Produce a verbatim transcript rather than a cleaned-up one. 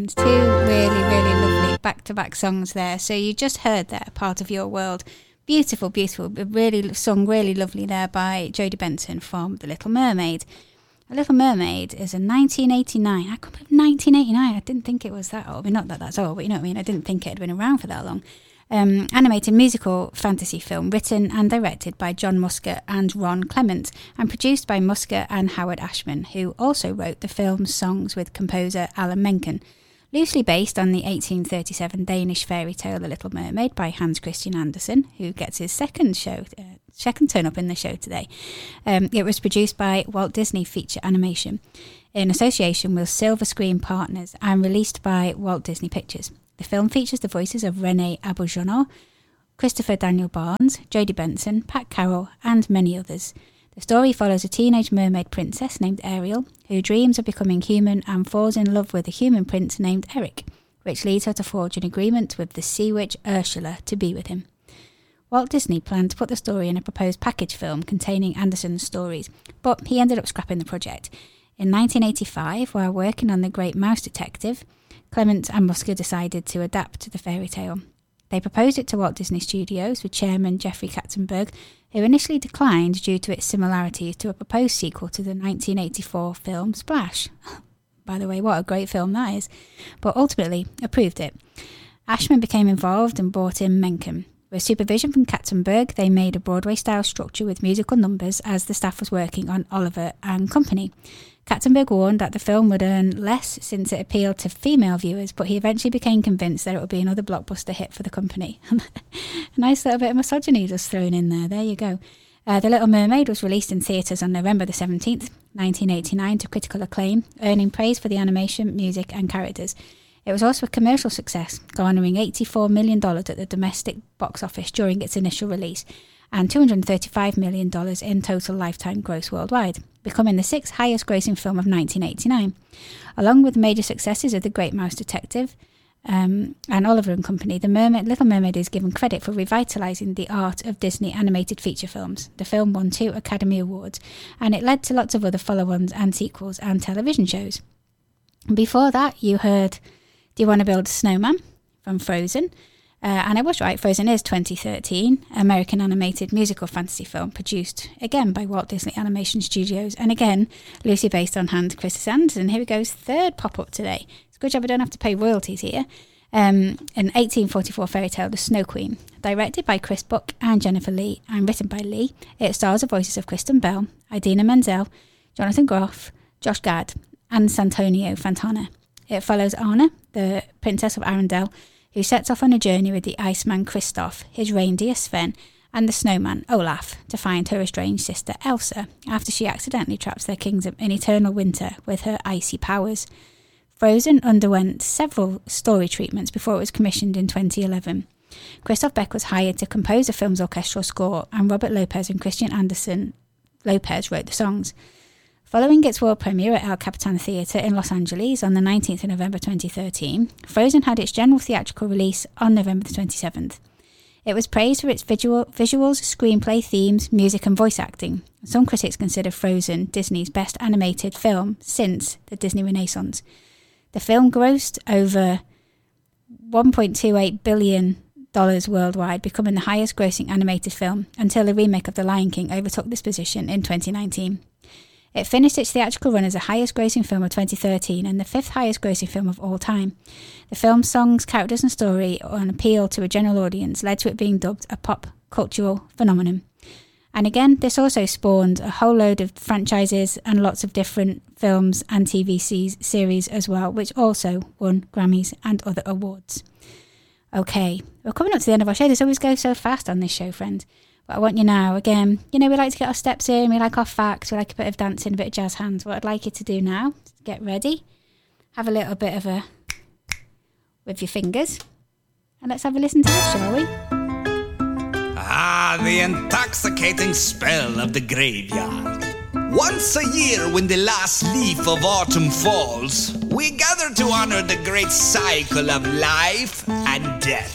Animations. Two really, really lovely back-to-back songs there. So you just heard there, Part of Your World. Beautiful, beautiful, really sung really lovely there by Jodie Benson from The Little Mermaid. The Little Mermaid is a nineteen eighty-nine. I can't believe nineteen eighty-nine. I didn't think it was that old. I mean, not that that's old, but you know what I mean? I didn't think it had been around for that long. Um, animated musical fantasy film written and directed by John Musker and Ron Clement and produced by Musker and Howard Ashman, who also wrote the film's songs with composer Alan Menken. Loosely based on the eighteen thirty-seven Danish fairy tale The Little Mermaid by Hans Christian Andersen, who gets his second show, uh, second turn up in the show today. Um, it was produced by Walt Disney Feature Animation in association with Silver Screen Partners and released by Walt Disney Pictures. The film features the voices of Renee Auberjonois, Christopher Daniel Barnes, Jodie Benson, Pat Carroll, and many others. The story follows a teenage mermaid princess named Ariel, who dreams of becoming human and falls in love with a human prince named Eric, which leads her to forge an agreement with the sea witch Ursula to be with him. Walt Disney planned to put the story in a proposed package film containing Anderson's stories, but he ended up scrapping the project. In nineteen eighty-five, while working on The Great Mouse Detective, Clement and Musker decided to adapt the fairy tale. They proposed it to Walt Disney Studios with chairman Jeffrey Katzenberg, who initially declined due to its similarities to a proposed sequel to the nineteen eighty-four film Splash. By the way, what a great film that is. But ultimately approved it. Ashman became involved and brought in Menken. With supervision from Katzenberg, they made a Broadway-style structure with musical numbers as the staff was working on Oliver and Company. Katzenberg warned that the film would earn less since it appealed to female viewers, but he eventually became convinced that it would be another blockbuster hit for the company. A nice little bit of misogyny just thrown in there. There you go. Uh, The Little Mermaid was released in theatres on November the seventeenth, nineteen eighty-nine, to critical acclaim, earning praise for the animation, music and characters. It was also a commercial success, garnering eighty-four million dollars at the domestic box office during its initial release, and two hundred thirty-five million dollars in total lifetime gross worldwide, becoming the sixth highest grossing film of nineteen eighty-nine. Along with major successes of The Great Mouse Detective um, and Oliver and Company, The Mermaid, Little Mermaid is given credit for revitalising the art of Disney animated feature films. The film won two Academy Awards, and it led to lots of other follow-ons and sequels and television shows. Before that, you heard Do You Want to Build a Snowman from Frozen? Uh, and I was right, Frozen is twenty thirteen, American animated musical fantasy film produced, again, by Walt Disney Animation Studios, and again, loosely based on Hans Christian Andersen. Here we go, his third pop-up today. It's a good job I don't have to pay royalties here. Um, an eighteen forty-four fairy tale, The Snow Queen, directed by Chris Buck and Jennifer Lee, and written by Lee. It stars the voices of Kristen Bell, Idina Menzel, Jonathan Groff, Josh Gad, and Santonio Fontana. It follows Anna, the Princess of Arendelle, who sets off on a journey with the Iceman Kristoff, his reindeer Sven, and the snowman Olaf to find her estranged sister Elsa after she accidentally traps their kingdom in eternal winter with her icy powers. Frozen underwent several story treatments before it was commissioned in twenty eleven. Christoph Beck was hired to compose the film's orchestral score, and Robert Lopez and Christian Andersen Lopez wrote the songs. Following its world premiere at El Capitan Theatre in Los Angeles on the nineteenth of November twenty thirteen, Frozen had its general theatrical release on November the twenty-seventh. It was praised for its visual, visuals, screenplay, themes, music and voice acting. Some critics consider Frozen Disney's best animated film since the Disney Renaissance. The film grossed over one point two eight billion dollars worldwide, becoming the highest grossing animated film until the remake of The Lion King overtook this position in twenty nineteen. It finished its theatrical run as the highest grossing film of twenty thirteen and the fifth highest grossing film of all time. The film's songs, characters and story on appeal to a general audience led to it being dubbed a pop cultural phenomenon. And again, this also spawned a whole load of franchises and lots of different films and T V series as well, which also won Grammys and other awards. Okay, we're coming up to the end of our show. This always goes so fast on this show, friend. But I want you now, again, you know, we like to get our steps in, we like our facts, we like a bit of dancing, a bit of jazz hands. What I'd like you to do now, get ready, have a little bit of a, with your fingers, and let's have a listen to this, shall we? Ah, the intoxicating spell of the graveyard. Once a year, when the last leaf of autumn falls, we gather to honor the great cycle of life and death.